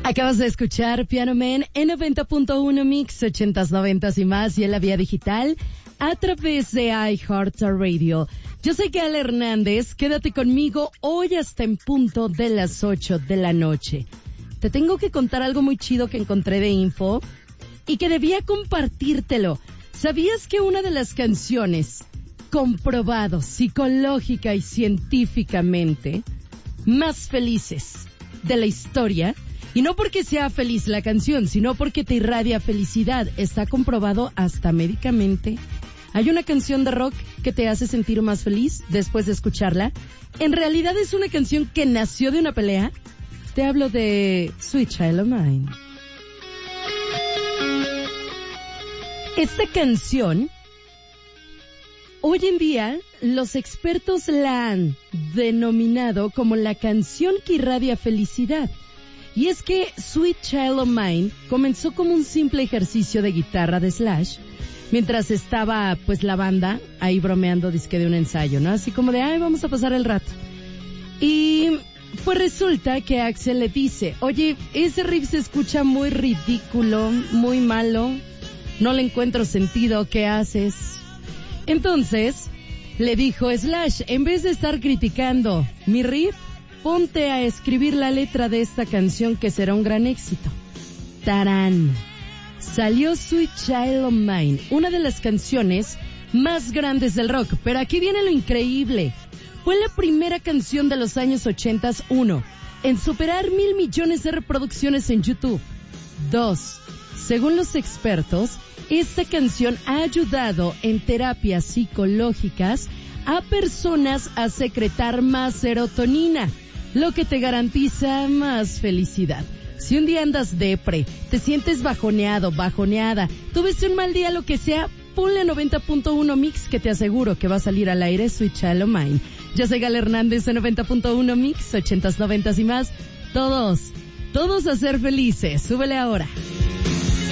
Acabas de escuchar Piano Man en 90.1 Mix, 80s, 90s y más, y en la vía digital a través de iHeartRadio. Yo soy Gala Hernández, quédate conmigo hoy hasta en punto de las 8 de la noche. Te tengo que contar algo muy chido que encontré de info y que debía compartírtelo. ¿Sabías que una de las canciones comprobado psicológica y científicamente más felices de la historia, y no porque sea feliz la canción, sino porque te irradia felicidad, está comprobado hasta médicamente? ¿Hay una canción de rock que te hace sentir más feliz después de escucharla? En realidad es una canción que nació de una pelea. Te hablo de Sweet Child O' Mine. Esta canción, hoy en día, los expertos la han denominado como la canción que irradia felicidad. Y es que Sweet Child O' Mine comenzó como un simple ejercicio de guitarra de Slash, mientras estaba, pues, la banda ahí bromeando disque de un ensayo, ¿no? Así como de, vamos a pasar el rato. Y pues resulta que Axl le dice, oye, ese riff se escucha muy ridículo, muy malo, no le encuentro sentido, ¿qué haces? Entonces le dijo Slash, en vez de estar criticando mi riff, ponte a escribir la letra de esta canción que será un gran éxito. ¡Tarán! Salió Sweet Child O' Mine, una de las canciones más grandes del rock. Pero aquí viene lo increíble. Fue la primera canción de los años 80, 1, en superar 1,000 millones de reproducciones en YouTube. 2, según los expertos, esta canción ha ayudado en terapias psicológicas a personas a secretar más serotonina, lo que te garantiza más felicidad. Si un día andas depre, te sientes bajoneado, bajoneada, tuviste un mal día, lo que sea, ponle 90.1 Mix que te aseguro que va a salir al aire Sweet Child O' Mine. Yo soy Gala Hernández de 90.1 Mix, 80s, 90s y más. Todos a ser felices. Súbele ahora.